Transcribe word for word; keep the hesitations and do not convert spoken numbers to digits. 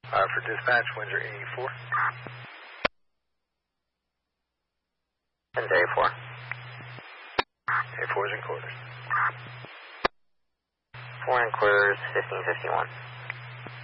Uh, for dispatch, Windsor A four. Windsor A four. A four is in quarters. Four in quarters, fifteen fifty-one.